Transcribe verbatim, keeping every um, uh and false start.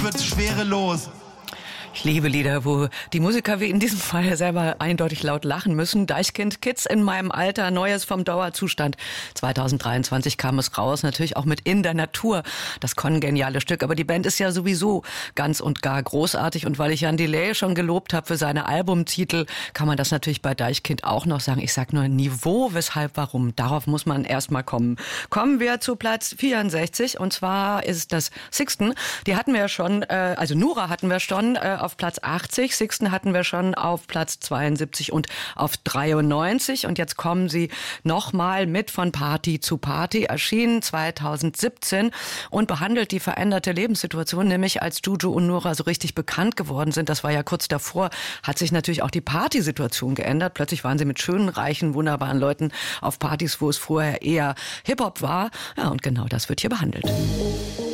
wird schwerelos. Ich liebe Lieder, wo die Musiker wie in diesem Fall selber eindeutig laut lachen müssen. Deichkind, Kids in meinem Alter, Neues vom Dauerzustand. zwanzig dreiundzwanzig kam es raus, natürlich auch mit In der Natur, das kongeniale Stück. Aber die Band ist ja sowieso ganz und gar großartig. Und weil ich Jan Delay schon gelobt habe für seine Albumtitel, kann man das natürlich bei Deichkind auch noch sagen. Ich sag nur Niveau, weshalb, warum. Darauf muss man erstmal kommen. Kommen wir zu Platz vierundsechzig. Und zwar ist das Sixten. Die hatten wir ja schon, äh, also Nura hatten wir schon, äh, auf Platz achtzig, Sixten hatten wir schon auf Platz zweiundsiebzig und auf dreiundneunzig. Und jetzt kommen sie nochmal mit von Party zu Party, erschienen zweitausendsiebzehn und behandelt die veränderte Lebenssituation, nämlich als Juju und Nura so richtig bekannt geworden sind. Das war ja kurz davor, hat sich natürlich auch die Partysituation geändert. Plötzlich waren sie mit schönen, reichen, wunderbaren Leuten auf Partys, wo es vorher eher Hip-Hop war. Ja, und genau das wird hier behandelt.